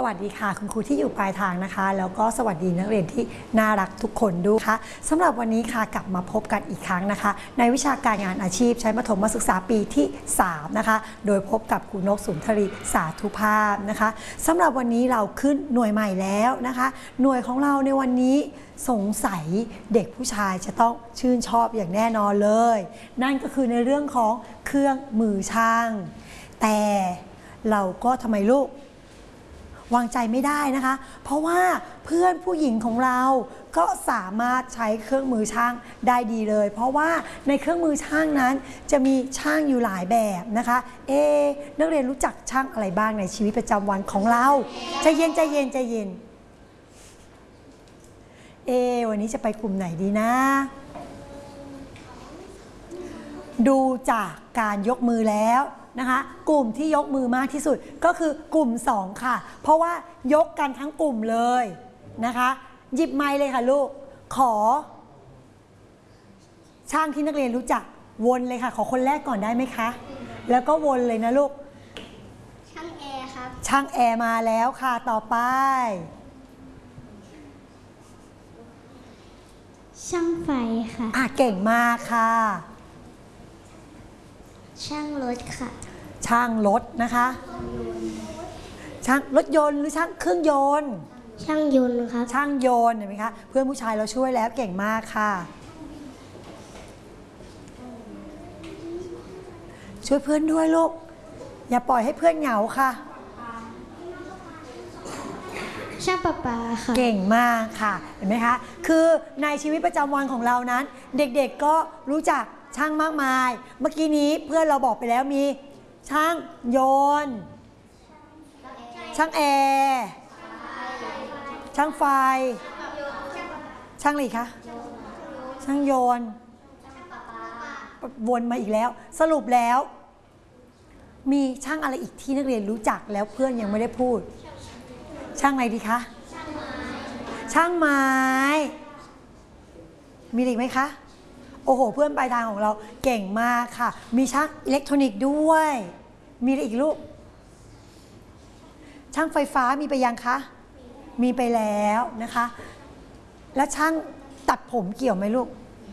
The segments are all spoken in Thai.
วัสดีค่ะคุณครูที่อยู่ปลายทางนะคะแล้วก็สวัสดีนักเรียนที่น่ารักทุกคนด้วยค่ะสำหรับวันนี้ค่ะกลับมาพบกันอีกครั้งนะคะในวิชาการงานอาชีพชั้นประถมศึกษาปีที่3นะคะโดยพบกับครูนกสุนทรีสาธุภาพนะคะสำหรับวันนี้เราขึ้นหน่วยใหม่แล้วนะคะหน่วยของเราในวันนี้สงสัยเด็กผู้ชายจะต้องชื่นชอบอย่างแน่นอนเลยนั่นก็คือในเรื่องของเครื่องมือช่างแต่เราก็ทำไมลูกวางใจไม่ได้นะคะเพราะว่าเพื่อนผู้หญิงของเราก็สามารถใช้เครื่องมือช่างได้ดีเลยเพราะว่าในเครื่องมือช่างนั้นจะมีช่างอยู่หลายแบบนะคะนักเรียนรู้จักช่างอะไรบ้างในชีวิตประจำวันของเราใจเย็นใจเย็นใจเย็นวันนี้จะไปกลุ่มไหนดีนะดูจากการยกมือแล้วนะคะกลุ่มที่ยกมือมากที่สุดก็คือกลุ่ม2ค่ะเพราะว่ายกกันทั้งกลุ่มเลยนะคะหยิบไมค์เลยค่ะลูกขอช่างที่นักเรียนรู้จักวนเลยค่ะขอคนแรกก่อนได้ไหมคะแล้วก็วนเลยนะลูกช่างแอร์ครับช่างแอร์มาแล้วค่ะต่อไปช่างไฟค่ะเก่งมากค่ะช่างรถค่ะช่างรถนะคะช่างรถยนต์หรือช่างเครื่องยนต์ช่างยนต์ครับช่างยนต์เห็นไหมคะเพื่อนผู้ชายเราช่วยแล้วเก่งมากค่ะช่วยเพื่อนด้วยลูกอย่าปล่อยให้เพื่อนเหงาค่ะช่างประปาค่ะเก่งมากค่ะเห็นไหมคะคือในชีวิตประจำวันของเรานั้นเด็กๆก็รู้จักช่างมากมายเมื่อกี้นี้เพื่อนเราบอกไปแล้วมีช่างยนต์ช่างแอร์ช่างไฟช่างอะไรคะช่างยนต์วนมาอีกแล้วสรุปแล้วมีช่างอะไรอีกที่นักเรียนรู้จักแล้วเพื่อนยังไม่ได้พูดช่างอะไรดีคะช่างไม้มีอีกไหมคะโอ้โหเพื่อนปลายทางของเราเก่งมากค่ะมีช่างอิเล็กทรอนิกส์ด้วยมีอะไรอีกลูกช่างไฟฟ้ามีไปยังคะมีไปแล้วนะคะแล้วช่างตัดผมเกี่ยวไหมลูก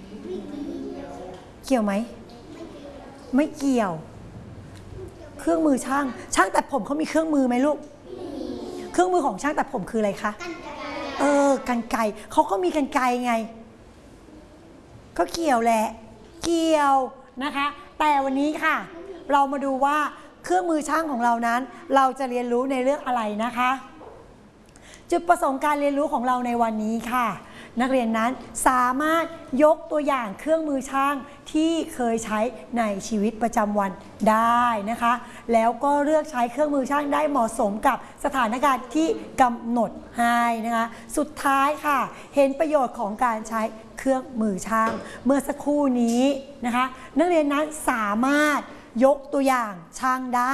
เกี่ยวไหมไม่เกี่ยวเครื่องมือช่างตัดผมเขามีเครื่องมือไหมลูกเครื่องมือของช่างตัดผมคืออะไรคะกรรไกรเขาก็มีกรรไกรไงก็เกี่ยวแหละเกี่ยวนะคะแต่วันนี้ค่ะเรามาดูว่าเครื่องมือช่างของเรานั้นเราจะเรียนรู้ในเรื่องอะไรนะคะจุดประสงค์การเรียนรู้ของเราในวันนี้ค่ะนักเรียนนั้นสามารถยกตัวอย่างเครื่องมือช่างที่เคยใช้ในชีวิตประจำวันได้นะคะแล้วก็เลือกใช้เครื่องมือช่างได้เหมาะสมกับสถานการณ์ที่กำหนดให้นะคะสุดท้ายค่ะเห็นประโยชน์ของการใช้เครื่องมือช่างเมื่อสักครู่นี้นะคะนักเรียนนั้นสามารถยกตัวอย่างช่างได้